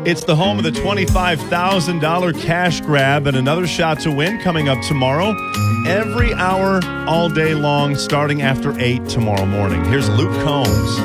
It's the home of the $25,000 cash grab and another shot to win coming up tomorrow. Every hour, all day long, starting after 8 tomorrow morning. Here's Luke Combs.